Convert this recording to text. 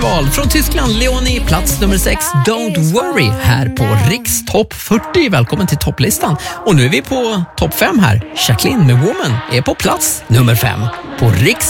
musikal från Tyskland. Leonie, plats nummer 6, Don't Worry, här på Riks topp 40. Välkommen till topplistan. Och nu är vi på topp 5 här. Jacqueline med Woman är på plats nummer 5 på Riks